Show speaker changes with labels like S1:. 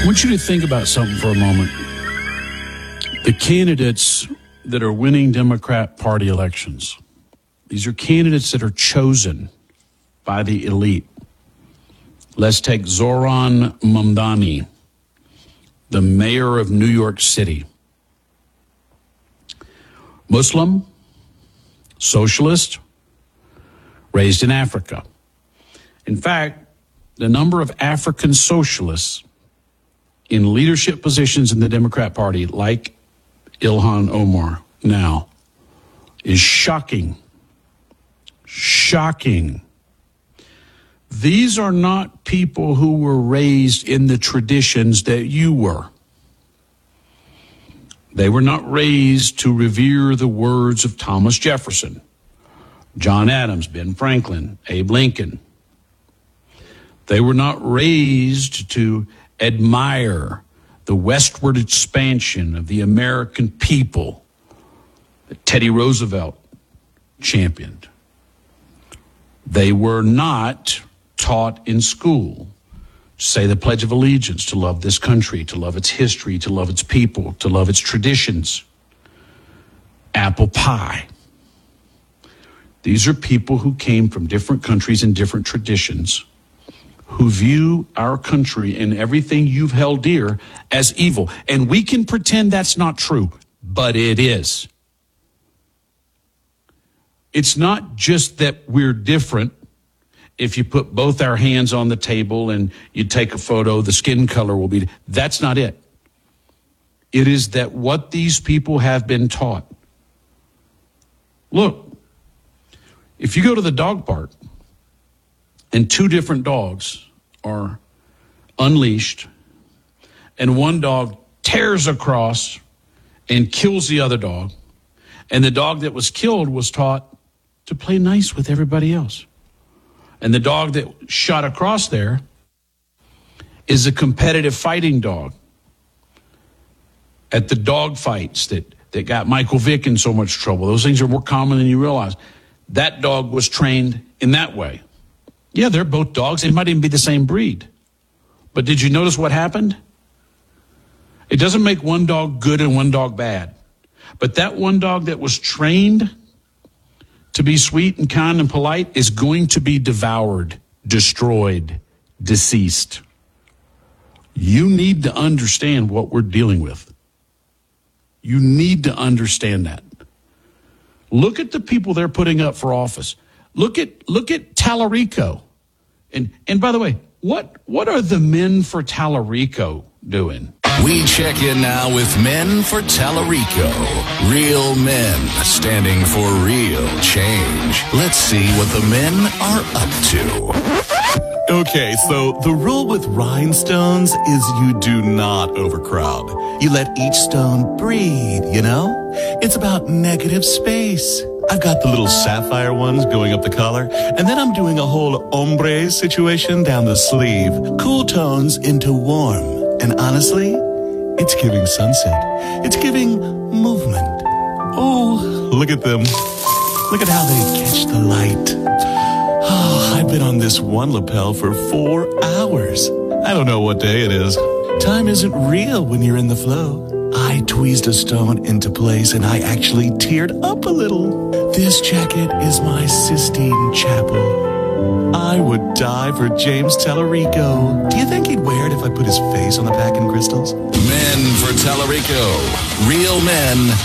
S1: I want you to think about something for a moment. The candidates that are winning Democrat Party elections, these are candidates that are chosen by the elite. Let's take Zohran Mamdani, the mayor of New York City. Muslim, socialist, raised in Africa. In fact, the number of African socialists in leadership positions in the Democrat Party, like Ilhan Omar now, is shocking. Shocking. These are not people who were raised in the traditions that you were. They were not raised to revere the words of Thomas Jefferson, John Adams, Ben Franklin, Abe Lincoln. They were not raised to admire the westward expansion of the American people that Teddy Roosevelt championed. They were not taught in school to say the Pledge of Allegiance, to love this country, to love its history, to love its people, to love its traditions. Apple pie. These are people who came from different countries and different traditions, who view our country and everything you've held dear as evil. And we can pretend that's not true, but it is. It's not just that we're different. If you put both our hands on the table and you take a photo, the skin color will be, that's not it. It is that what these people have been taught. Look, if you go to the dog park and two different dogs are unleashed and one dog tears across and kills the other dog, and the dog that was killed was taught to play nice with everybody else. And the dog that shot across there is a competitive fighting dog. At the dog fights that got Michael Vick in so much trouble, those things are more common than you realize. That dog was trained in that way. Yeah, they're both dogs. They might even be the same breed. But did you notice what happened? It doesn't make one dog good and one dog bad. But that one dog that was trained to be sweet and kind and polite is going to be devoured, destroyed, deceased. You need to understand what we're dealing with. You need to understand that. Look at the people they're putting up for office. Look at Tallarico. And by the way, what are the men for Tallarico doing?
S2: We check in now with Men for Tallarico. Real men standing for real change. Let's see what the men are up to.
S3: Okay, so the rule with rhinestones is you do not overcrowd. You let each stone breathe, you know? It's about negative space. I've got the little sapphire ones going up the collar, and then I'm doing a whole ombre situation down the sleeve. Cool tones into warm. And honestly, it's giving sunset. It's giving movement. Oh, look at them. Look at how they catch the light. Oh, I've been on this one lapel for 4 hours. I don't know what day it is. Time isn't real when you're in the flow. I tweezed a stone into place and I actually teared up a little. This jacket is my Sistine Chapel. I would die for James Tallarico. Do you think he'd wear it if I put his face on the back in crystals?
S2: Men for Tallarico. Real men